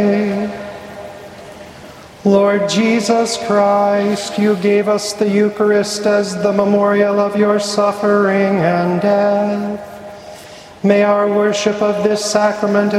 Lord Jesus Christ, you gave us the Eucharist as the memorial of your suffering and death. May our worship of this sacrament